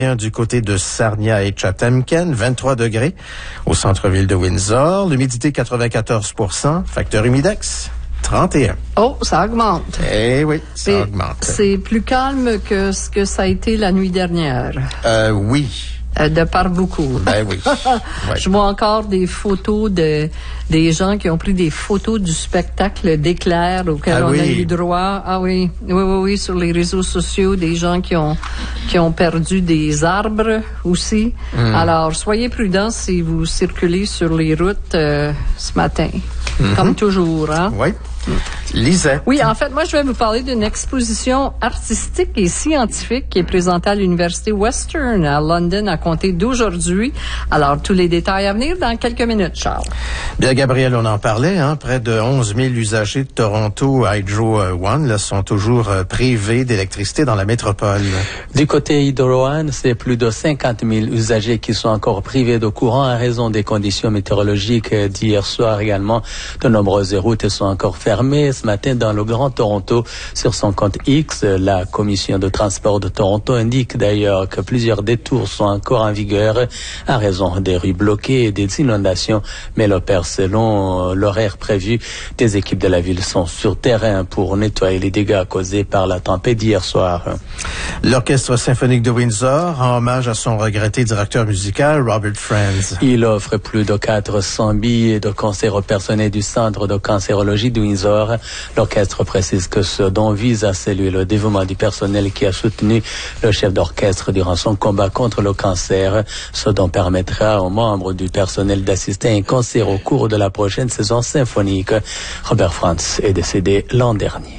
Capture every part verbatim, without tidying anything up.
Du côté de Sarnia et Chathamken, vingt-trois degrés au centre-ville de Windsor. L'humidité quatre-vingt-quatorze pour cent. Facteur humidex, trente et un. Oh, ça augmente. Eh oui, ça Et augmente. C'est plus calme que ce que ça a été la nuit dernière. Euh, oui. Euh, de par beaucoup. Ben oui. Ouais. Je vois encore des photos de des gens qui ont pris des photos du spectacle d'éclairs auquel ah on oui. a eu droit. Ah oui, oui, oui, oui, sur les réseaux sociaux, des gens qui ont qui ont perdu des arbres aussi. Mm. Alors, soyez prudents si vous circulez sur les routes euh, ce matin, mm-hmm. comme toujours, hein. Oui. Lisette. Oui, en fait, moi, je vais vous parler d'une exposition artistique et scientifique qui est présentée à l'Université Western à London à compter d'aujourd'hui. Alors, tous les détails à venir dans quelques minutes, Charles. Bien, Gabriel, on en parlait, hein. Près de onze mille usagers de Toronto Hydro One là, sont toujours euh, privés d'électricité dans la métropole. Du côté Hydro One, c'est plus de cinquante mille usagers qui sont encore privés de courant à raison des conditions météorologiques d'hier soir également. De nombreuses routes sont encore fermées. Ce matin, dans le Grand Toronto, sur son compte X, la Commission de transport de Toronto indique d'ailleurs que plusieurs détours sont encore en vigueur à raison des rues bloquées et des inondations, mais l'opère selon l'horaire prévu. Des équipes de la ville sont sur terrain pour nettoyer les dégâts causés par la tempête d'hier soir. L'Orchestre symphonique de Windsor rend hommage à son regretté directeur musical, Robert Franz. Il offre plus de quatre cents billets de concert au personnel du Centre de cancérologie de Windsor. L'orchestre précise que ce don vise à saluer le dévouement du personnel qui a soutenu le chef d'orchestre durant son combat contre le cancer. Ce don permettra aux membres du personnel d'assister à un concert au cours de la prochaine saison symphonique. Robert Franz est décédé l'an dernier.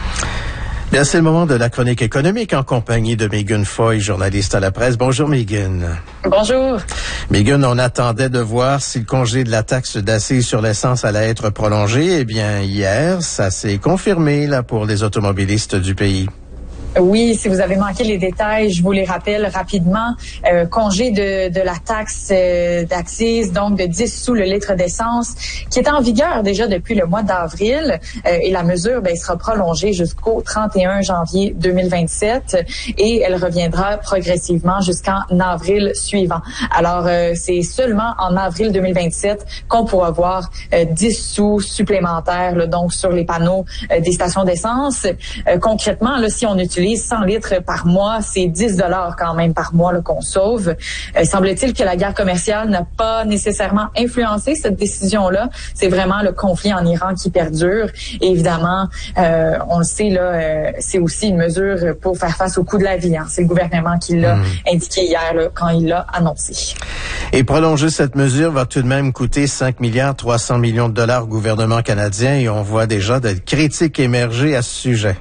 Bien, c'est le moment de la chronique économique en compagnie de Megan Foy, journaliste à la presse. Bonjour, Megan. Bonjour. Megan, on attendait de voir si le congé de la taxe d'accise sur l'essence allait être prolongé. Eh bien, hier, ça s'est confirmé, là, pour les automobilistes du pays. Oui, si vous avez manqué les détails, je vous les rappelle rapidement. Euh, congé de, de la taxe euh, d'accise, donc de dix sous le litre d'essence, qui est en vigueur déjà depuis le mois d'avril. Euh, et la mesure, ben, sera prolongée jusqu'au trente et un janvier deux mille vingt-sept et elle reviendra progressivement jusqu'en avril suivant. Alors, euh, c'est seulement en avril deux mille vingt-sept qu'on pourra voir euh, dix sous supplémentaires, là, donc sur les panneaux euh, des stations d'essence. Euh, concrètement, là, si on utilise cent litres par mois, c'est dix dollars quand même par mois là, qu'on sauve. Euh, semble-t-il que la guerre commerciale n'a pas nécessairement influencé cette décision-là. C'est vraiment le conflit en Iran qui perdure. Et évidemment, euh, on le sait, là, euh, c'est aussi une mesure pour faire face au coût de la vie. Hein. C'est le gouvernement qui l'a mmh. indiqué hier là, quand il l'a annoncé. Et prolonger cette mesure va tout de même coûter cinq milliards trois cents millions de dollars au gouvernement canadien et on voit déjà des critiques émerger à ce sujet.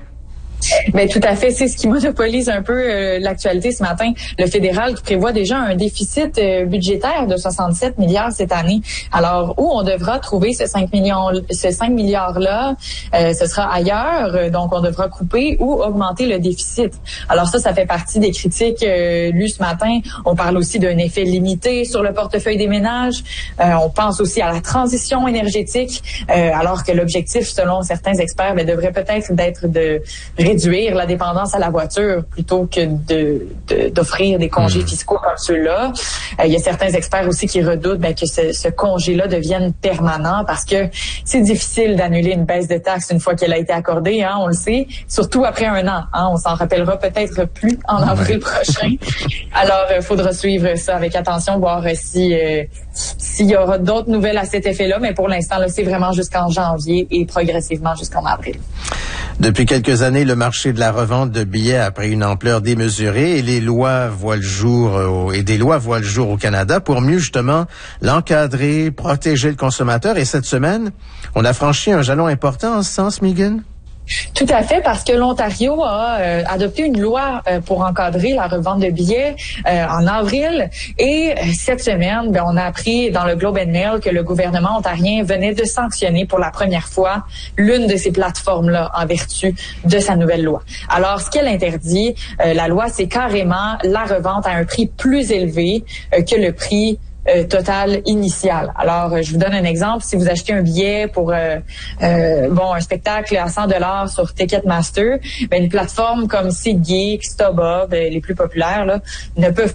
Ben tout à fait, c'est ce qui monopolise un peu euh, l'actualité ce matin. Le fédéral qui prévoit déjà un déficit euh, budgétaire de soixante-sept milliards cette année. Alors où on devra trouver ce cinq millions, ce cinq milliards là, euh, ce sera ailleurs, donc on devra couper ou augmenter le déficit. Alors ça, ça fait partie des critiques euh, lues ce matin. On parle aussi d'un effet limité sur le portefeuille des ménages. Euh, on pense aussi à la transition énergétique, euh, alors que l'objectif, selon certains experts, ben, devrait peut-être d'être de réduire la dépendance à la voiture plutôt que de, de d'offrir des congés mmh. fiscaux comme ceux-là. Euh, il y a certains experts aussi qui redoutent ben, que ce, ce congé-là devienne permanent parce que c'est difficile d'annuler une baisse de taxes une fois qu'elle a été accordée, hein, on le sait, surtout après un an. Hein, on s'en rappellera peut-être plus en avril prochain. Alors, il euh, faudra suivre ça avec attention, voir euh, si euh, s'il y aura d'autres nouvelles à cet effet-là, mais pour l'instant, là, c'est vraiment jusqu'en janvier et progressivement jusqu'en avril. Depuis quelques années, le marché de la revente de billets a pris une ampleur démesurée et les lois voient le jour au, et des lois voient le jour au Canada pour mieux justement l'encadrer, protéger le consommateur. Et cette semaine, on a franchi un jalon important en ce sens, Megan? Tout à fait, parce que l'Ontario a euh, adopté une loi euh, pour encadrer la revente de billets euh, en avril. Et euh, cette semaine, ben, on a appris dans le Globe and Mail que le gouvernement ontarien venait de sanctionner pour la première fois l'une de ces plateformes-là en vertu de sa nouvelle loi. Alors, ce qu'elle interdit, euh, la loi, c'est carrément la revente à un prix plus élevé euh, que le prix Euh, total initial. Alors, euh, je vous donne un exemple. Si vous achetez un billet pour euh, euh, bon un spectacle à cent dollars sur Ticketmaster, ben une plateforme comme SeatGeek, StubHub, ben, les plus populaires là, ne peuvent